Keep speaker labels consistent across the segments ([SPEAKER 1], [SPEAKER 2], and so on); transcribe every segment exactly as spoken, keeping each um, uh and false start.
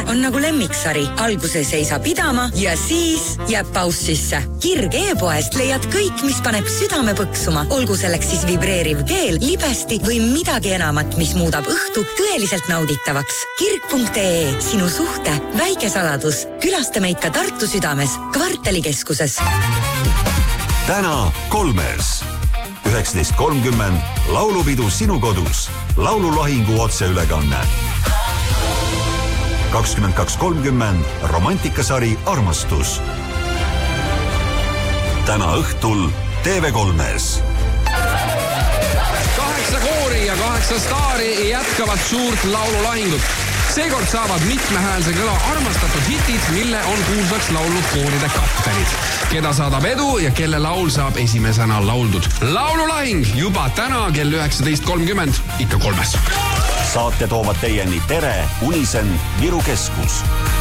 [SPEAKER 1] on nagu lemmiksari. Alguses ei saa pidama ja siis jääb paus sisse. Kirg e-poest leiad kõik, mis paneb südame põksuma. Olgu selleks siis vibreeriv keel, libesti või midagi enamat, mis muudab õhtu tõeliselt nauditavaks. kirg punkt ee, sinu suhte väike saladus. Külasta meid ka Tartu südames, kvartalikeskuses.
[SPEAKER 2] Täna kolmes. üheksateist kolmkümmend laulupidu sinu kodus. Laululahingu otseülekanne. kakskümmend kaks kolmkümmend romantikasari Armastus. Täna õhtul T V kolmes.
[SPEAKER 3] Kaheksa koori ja kaheksa staari jätkavad suurt laululahingut. Seekord saavad mitmehäälse kõla armastatud hitid, mille on kuulsaks laulnud kooride kaptenid. Keda saadab edu ja kelle laul saab esimesena lauldud. Laululahing juba täna kell üheksateist kolmkümmend, ikka kolmes.
[SPEAKER 2] Saate toovad teieni Tere, Unisen, Viru Keskus.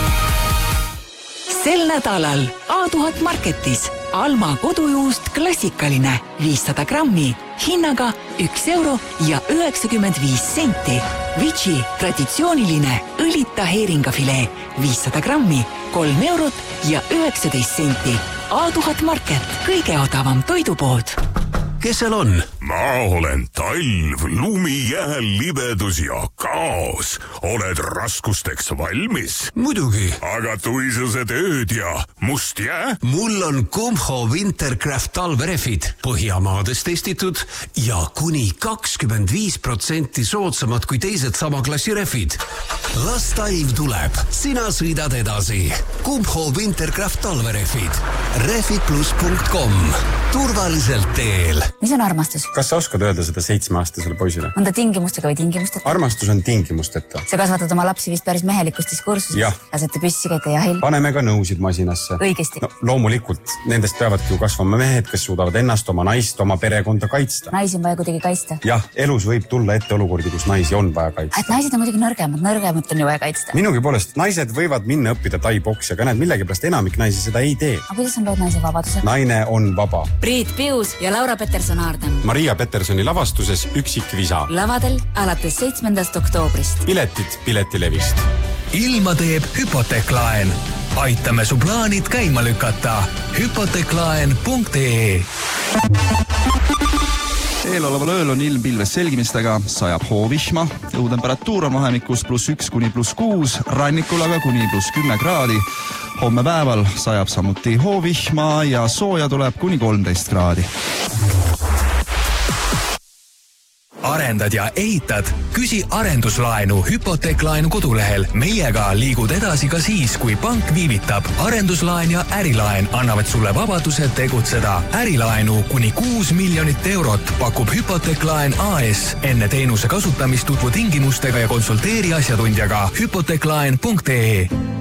[SPEAKER 4] Sel nädalal A tuhat Marketis Alma kodujuust klassikaline viissada grammi hinnaga üks euro ja üheksakümmend viis senti. Vici traditsiooniline õlita heeringafilee viissada grammi kolm eurot ja üheksateist senti. A tuhat Market, kõige odavam toidupood.
[SPEAKER 2] Kes seal on?
[SPEAKER 5] Ma olen talv, lumi, jääl, libedus ja kaos. Oled raskusteks valmis?
[SPEAKER 2] Muidugi.
[SPEAKER 5] Aga tuisused ööd ja must jää?
[SPEAKER 2] Mul on Kumho Wintercraft talverefid Põhjamaades testitud ja kuni kakskümmend viis protsenti soodsamad kui teised sama klassi refid. Las talv tuleb. Sina sõidad edasi. Kumho Wintercraft talverefid. refidplus punkt com. Turvaliselt teel.
[SPEAKER 6] Mis on armastus?
[SPEAKER 7] Kas sa oskad öelda seda seitsmeaastasele poisile?
[SPEAKER 6] On ta tingimustega või tingimusteta?
[SPEAKER 7] Armastus on tingimusteta.
[SPEAKER 6] Sa kasvatad oma lapsi vist päris mehelikus diskursuses.
[SPEAKER 7] Jah.
[SPEAKER 6] Lasete püssi käite jahil.
[SPEAKER 7] Paneme ka nõusid masinasse.
[SPEAKER 6] Õigesti.
[SPEAKER 7] No, loomulikult, nendest peavadki ju kasvama mehed, kes suudavad ennast, oma naist, oma perekonda kaitsta.
[SPEAKER 6] Naisi on vaja kuidagi kaitsta.
[SPEAKER 7] Jah, elus võib tulla ette olukordi, kus naisi on vaja kaitsta.
[SPEAKER 6] Et naised on muidugi nõrgemad, nõrgemad on ju vaja kaitsta.
[SPEAKER 7] Minugi poolest, naised võivad minna õppida tai-boksi, aga näed, millegipärast enamik naisi seda ei tee.
[SPEAKER 6] Aga kuidas on lood naise vabadused?
[SPEAKER 7] Naine on vaba.
[SPEAKER 6] Priit Pius ja Laura Peterson-Aardem.
[SPEAKER 7] Maria Petersoni lavastuses Üksikvisa.
[SPEAKER 6] Lavadel alates seitsmendast oktoobrist.
[SPEAKER 7] Piletid Piletilevist.
[SPEAKER 8] Ilma teeb hüpoteeklaen. Aitame su plaanid käima lükata. hüpoteeklaen punkt ee.
[SPEAKER 9] Eeloleval ööl on ilm pilves selgimistega, sajab hoovihma, õhutemperatuur on vahemikus pluss üks kuni pluss kuus, rannikul aga kuni pluss kümme kraadi. Homme päeval sajab samuti hoovihma ja sooja tuleb kuni kolmteist kraadi.
[SPEAKER 8] Arendad ja ehitad? Küsi arenduslaenu hüpoteeklaenu kodulehel. Meiega liigud edasi ka siis, kui pank viivitab. Arenduslaen ja ärilaen annavad sulle vabaduse tegutseda. Ärilaenu kuni kuus miljonit eurot pakub hüpoteeklaen A S. Enne teenuse kasutamist tutvu tingimustega ja konsulteeri asjatundjaga hüpoteeklaen punkt ee.